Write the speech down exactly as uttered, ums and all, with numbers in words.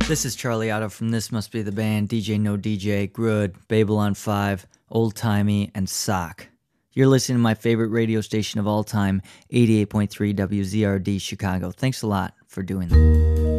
This is Charlie Otto from This Must Be the Band, D J No D J, Grud, Babylon five, Old Timey, and Sock. You're listening to my favorite radio station of all time, eighty-eight point three W Z R D Chicago. Thanks a lot for doing that.